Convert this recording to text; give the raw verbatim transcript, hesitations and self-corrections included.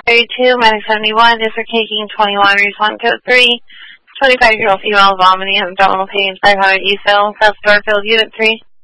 thirty-two, medic seventy-one, district taking twenty-one, respond code three, twenty-five-year-old female vomiting, abdominal pain, five hundred E cell, South Starfield, unit three.